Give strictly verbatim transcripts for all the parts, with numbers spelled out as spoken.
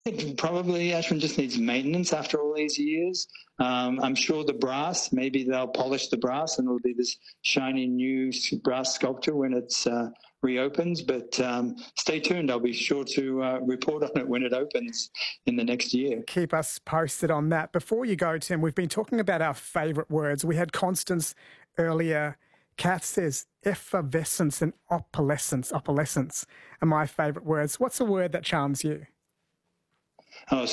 It probably, Ashwin, just needs maintenance after all these years. Um, I'm sure the brass, maybe they'll polish the brass and it'll be this shiny new brass sculpture when it's uh, reopens. But um, stay tuned. I'll be sure to uh, report on it when it opens in the next year. Keep us posted on that. Before you go, Tim, we've been talking about our favourite words. We had Constance earlier. Kath says effervescence and opalescence. Opalescence are my favourite words. What's a word that charms you? Oh,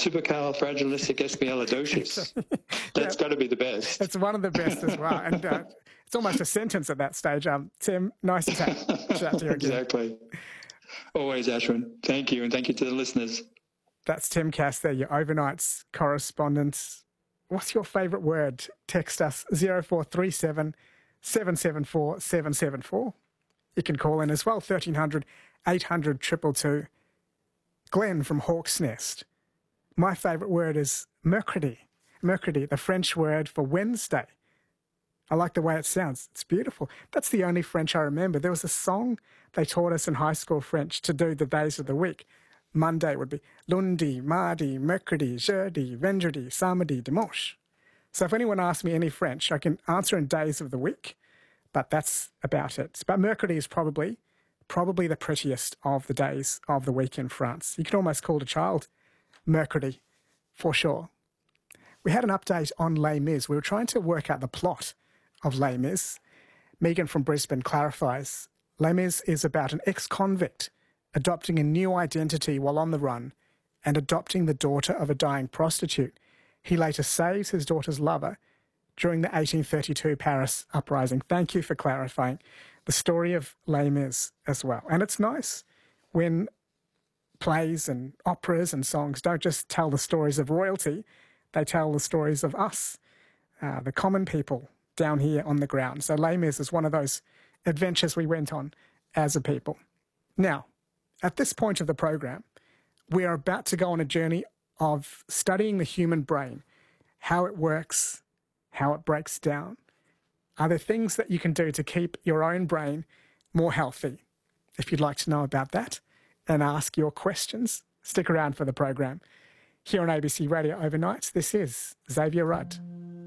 supercalifragilisticexpialidocious. That's yeah. got to be the best. It's one of the best as well. And uh, it's almost a sentence at that stage. Um, Tim, nice to chat, chat to you again. Exactly. Always, Ashwin. Thank you, and thank you to the listeners. That's Tim Cass there, your overnights correspondent. What's your favourite word? Text us zero four three seven, seven seven four, seven seven four. You can call in as well, thirteen hundred, eight hundred, two two two. Glenn from Hawk's Nest. My favourite word is mercredi. Mercredi, the French word for Wednesday. I like the way it sounds. It's beautiful. That's the only French I remember. There was a song they taught us in high school French to do the days of the week. Monday would be lundi, mardi, mercredi, jeudi, vendredi, samedi, dimanche. So if anyone asks me any French, I can answer in days of the week, but that's about it. But mercredi is probably, probably the prettiest of the days of the week in France. You can almost call a child mercredi, for sure. We had an update on Les Mis. We were trying to work out the plot of Les Mis. Megan from Brisbane clarifies, Les Mis is about an ex-convict adopting a new identity while on the run and adopting the daughter of a dying prostitute. He later saves his daughter's lover during the eighteen thirty-two Paris uprising. Thank you for clarifying the story of Les Mis as well. And it's nice when plays and operas and songs don't just tell the stories of royalty, they tell the stories of us, uh, the common people down here on the ground. So Les Mis is one of those adventures we went on as a people. Now, at this point of the program, we are about to go on a journey of studying the human brain, how it works, how it breaks down. Are there things that you can do to keep your own brain more healthy? If you'd like to know about that and ask your questions, stick around for the program. Here on A B C Radio Overnight, this is Xavier Rudd.